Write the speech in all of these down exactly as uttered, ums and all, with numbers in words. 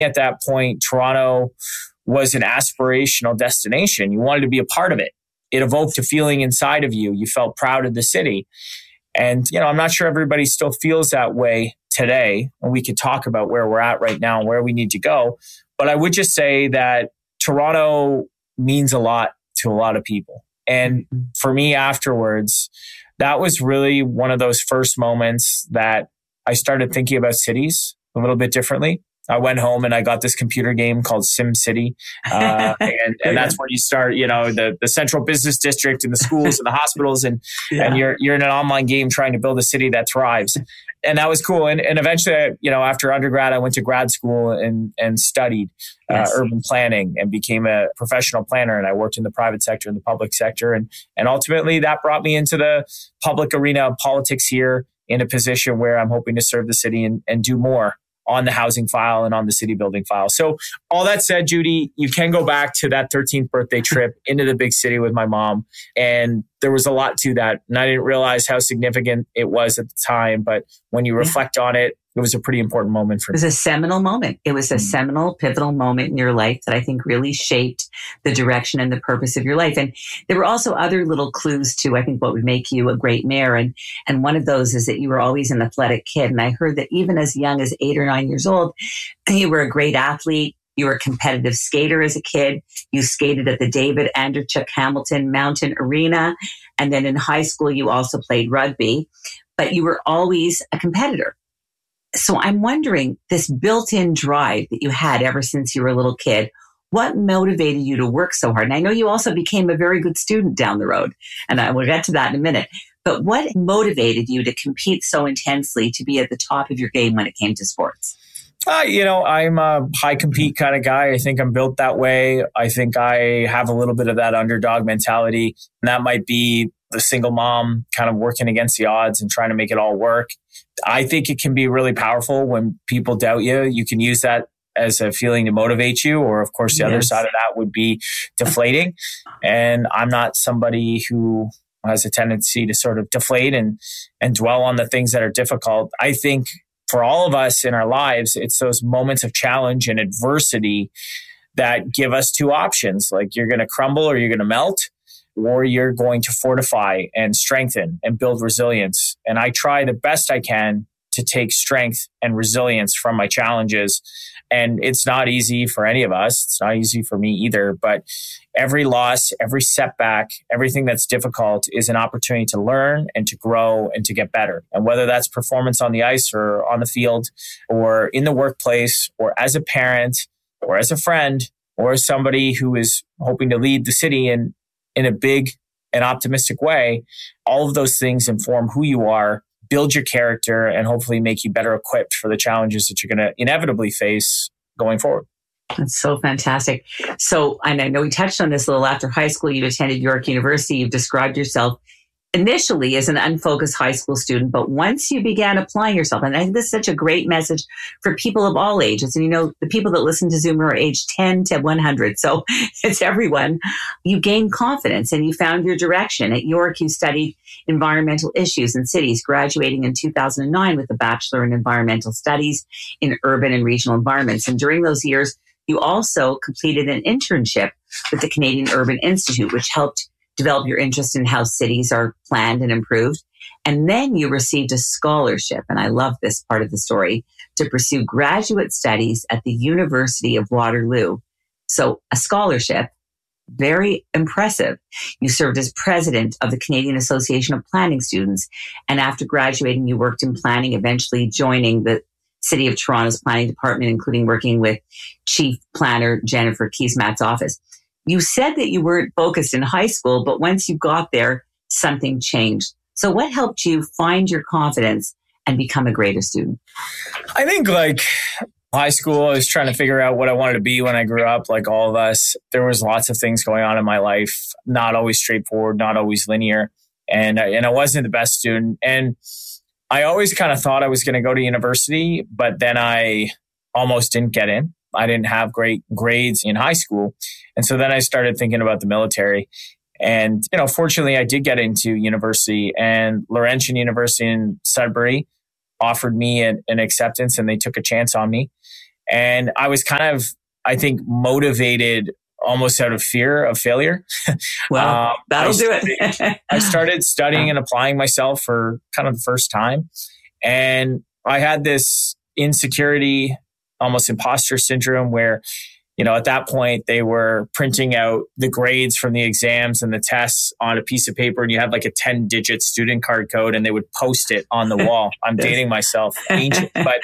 At that point, Toronto was an aspirational destination. You wanted to be a part of it. It evoked a feeling inside of you. You felt proud of the city. And, you know, I'm not sure everybody still feels that way today. And we could talk about where we're at right now and where we need to go. But I would just say that Toronto means a lot to a lot of people. And for me afterwards, that was really one of those first moments that I started thinking about cities a little bit differently. I went home and I got this computer game called Sim City. Uh, and, and that's where you start, you know, the, the central business district and the schools and the hospitals. And, yeah. and you're, you're in an online game trying to build a city that thrives. And that was cool. And, and eventually, you know, after undergrad, I went to grad school and, and studied uh, yes. urban planning and became a professional planner. And I worked in the private sector and the public sector. And, and ultimately that brought me into the public arena of politics here in a position where I'm hoping to serve the city and, and do more on the housing file and on the city building file. So all that said, Judy, you can go back to that thirteenth birthday trip into the big city with my mom. And there was a lot to that. And I didn't realize how significant it was at the time. But when you reflect yeah. on it, it was a pretty important moment for me. It was a seminal moment. It was a mm-hmm. seminal, pivotal moment in your life that I think really shaped the direction and the purpose of your life. And there were also other little clues to, I think, what would make you a great mayor. And, and one of those is that you were always an athletic kid. And I heard that even as young as eight or nine years old, you were a great athlete. You were a competitive skater as a kid. You skated at the David Anderchuk Hamilton Mountain Arena. And then in high school, you also played rugby. But you were always a competitor. So I'm wondering, this built-in drive that you had ever since you were a little kid, what motivated you to work so hard? And I know you also became a very good student down the road, and I will get to that in a minute. But what motivated you to compete so intensely, to be at the top of your game when it came to sports? Uh, you know, I'm a high compete kind of guy. I think I'm built that way. I think I have a little bit of that underdog mentality. And that might be the single mom kind of working against the odds and trying to make it all work. I think it can be really powerful when people doubt you. You can use that as a feeling to motivate you. Or of course, the yes. other side of that would be deflating. And I'm not somebody who has a tendency to sort of deflate and, and dwell on the things that are difficult. I think for all of us in our lives, it's those moments of challenge and adversity that give us two options. Like you're going to crumble or you're going to melt, or you're going to fortify and strengthen and build resilience. And I try the best I can to take strength and resilience from my challenges. And it's not easy for any of us. It's not easy for me either. But every loss, every setback, everything that's difficult is an opportunity to learn and to grow and to get better. And whether that's performance on the ice or on the field or in the workplace or as a parent or as a friend or as somebody who is hoping to lead the city in, in a big and optimistic way, all of those things inform who you are, build your character, and hopefully make you better equipped for the challenges that you're going to inevitably face going forward. That's so fantastic. So, and I know we touched on this a little after high school. You attended York University. You've described yourself initially as an unfocused high school student, but once you began applying yourself, and I think this is such a great message for people of all ages. And you know, the people that listen to Zoomer are age ten to one hundred. So it's everyone. You gained confidence and you found your direction. At York, you studied environmental issues in cities, graduating in two thousand nine with a Bachelor in Environmental Studies in Urban and Regional Environments. And during those years, you also completed an internship with the Canadian Urban Institute, which helped develop your interest in how cities are planned and improved. And then you received a scholarship, and I love this part of the story, to pursue graduate studies at the University of Waterloo. So a scholarship, very impressive. You served as president of the Canadian Association of Planning Students. And after graduating, you worked in planning, eventually joining the City of Toronto's planning department, including working with Chief Planner Jennifer Keesmaat's office. You said that you weren't focused in high school, but once you got there, something changed. So what helped you find your confidence and become a greater student? I think like high school, I was trying to figure out what I wanted to be when I grew up, like all of us. There was lots of things going on in my life, not always straightforward, not always linear. And, and I wasn't the best student. And I always kind of thought I was going to go to university, but then I almost didn't get in. I didn't have great grades in high school. And so then I started thinking about the military. And, you know, fortunately, I did get into university, and Laurentian University in Sudbury offered me an, an acceptance, and they took a chance on me. And I was kind of, I think, motivated almost out of fear of failure. Well, um, that'll I started, do it. I started studying and applying myself for kind of the first time. And I had this insecurity, almost imposter syndrome where, you know, at that point they were printing out the grades from the exams and the tests on a piece of paper, and you had like a ten digit student card code and they would post it on the wall. I'm dating myself, ancient, but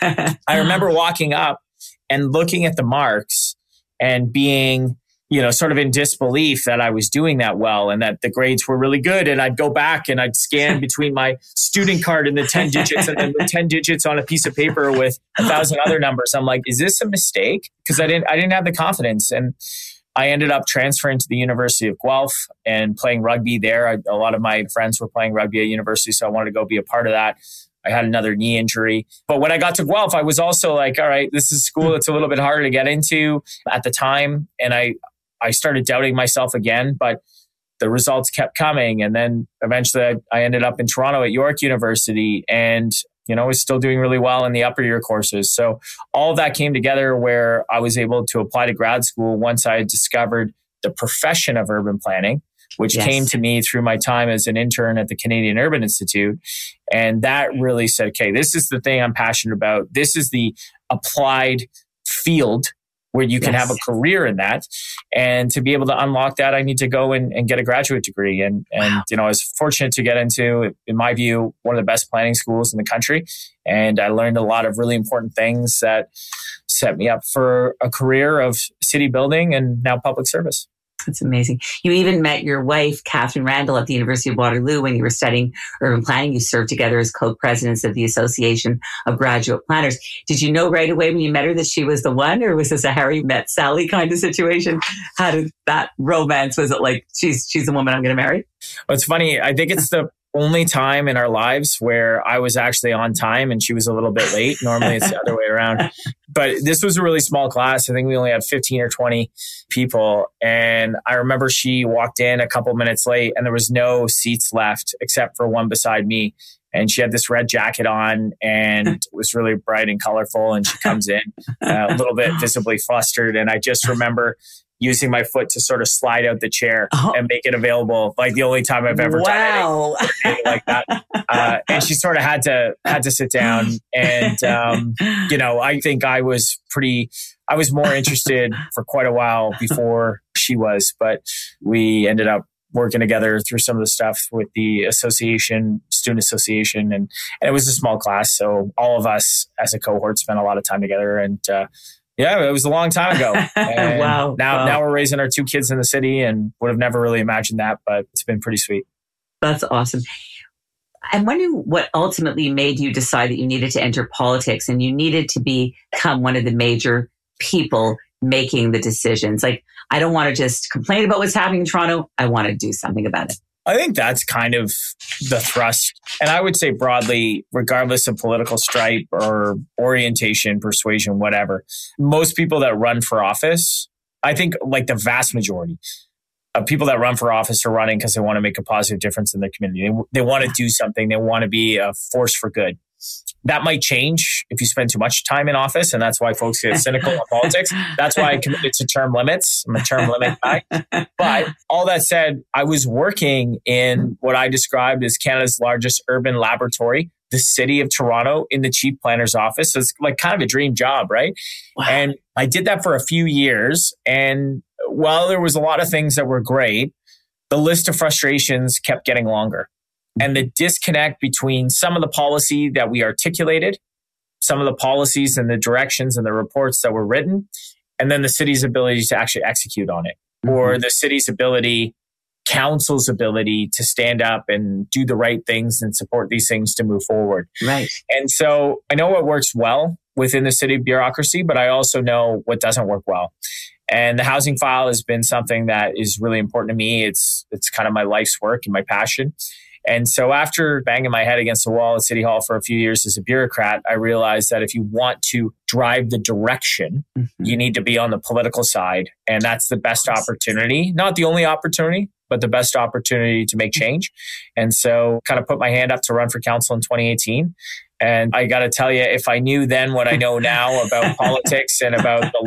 I remember walking up and looking at the marks and being, you know, sort of in disbelief that I was doing that well and that the grades were really good. And I'd go back and I'd scan between my student card and the ten digits and then the ten digits on a piece of paper with a thousand other numbers. I'm like, is this a mistake? Because I didn't, I didn't have the confidence. And I ended up transferring to the University of Guelph and playing rugby there. I, a lot of my friends were playing rugby at university, so I wanted to go be a part of that. I had another knee injury. But when I got to Guelph, I was also like, all right, this is school that's a little bit harder to get into at the time. And I, I started doubting myself again, but the results kept coming. And then eventually I, I ended up in Toronto at York University and, you know, was still doing really well in the upper year courses. So all of that came together where I was able to apply to grad school once I had discovered the profession of urban planning, which yes. came to me through my time as an intern at the Canadian Urban Institute. And that really said, okay, this is the thing I'm passionate about. This is the applied field where you can yes. have a career in that. And to be able to unlock that, I need to go and, and get a graduate degree. And, and wow. you know, I was fortunate to get into, in my view, one of the best planning schools in the country. And I learned a lot of really important things that set me up for a career of city building and now public service. That's amazing. You even met your wife, Catherine Randall, at the University of Waterloo when you were studying urban planning. You served together as co-presidents of the Association of Graduate Planners. Did you know right away when you met her that she was the one, or was this a Harry met Sally kind of situation? How did that romance, was it like, she's she's the woman I'm going to marry? Well, it's funny. I think it's the only time in our lives where I was actually on time and she was a little bit late. Normally it's the other way around. But this was a really small class. I think we only had fifteen or twenty people. And I remember she walked in a couple minutes late and there was no seats left except for one beside me. And she had this red jacket on and it was really bright and colorful. And she comes in uh, a little bit visibly flustered. And I just remember using my foot to sort of slide out the chair oh. and make it available. Like the only time I've ever wow. done anything like that. Uh, and she sort of had to, had to sit down. And, um, you know, I think I was pretty, I was more interested for quite a while before she was, but we ended up working together through some of the stuff with the association, student association. And, and it was a small class. So all of us as a cohort spent a lot of time together. And, uh, yeah, it was a long time ago. And wow. Now, wow. now we're raising our two kids in the city and would have never really imagined that, but it's been pretty sweet. That's awesome. I'm wondering what ultimately made you decide that you needed to enter politics and you needed to become one of the major people making the decisions. Like, I don't want to just complain about what's happening in Toronto. I want to do something about it. I think that's kind of the thrust. And I would say broadly, regardless of political stripe or orientation, persuasion, whatever, most people that run for office, I think like the vast majority of people that run for office are running because they want to make a positive difference in their community. They, they want to do something. They want to be a force for good. That might change if you spend too much time in office, and that's why folks get cynical in politics. That's why I committed to term limits. I'm a term limit guy. But all that said, I was working in what I described as Canada's largest urban laboratory, the city of Toronto, in the chief planner's office. So it's like kind of a dream job, right? Wow. And I did that for a few years. And while there was a lot of things that were great, the list of frustrations kept getting longer. And the disconnect between some of the policy that we articulated, some of the policies and the directions and the reports that were written, and then the city's ability to actually execute on it, mm-hmm. or the city's ability, council's ability to stand up and do the right things and support these things to move forward. Right. And so I know what works well within the city bureaucracy, but I also know what doesn't work well. And the housing file has been something that is really important to me. It's it's kind of my life's work and my passion. And so after banging my head against the wall at City Hall for a few years as a bureaucrat, I realized that if you want to drive the direction, mm-hmm. you need to be on the political side. And that's the best opportunity, not the only opportunity, but the best opportunity to make change. And so kind of put my hand up to run for council in twenty eighteen. And I got to tell you, if I knew then what I know now about politics and about the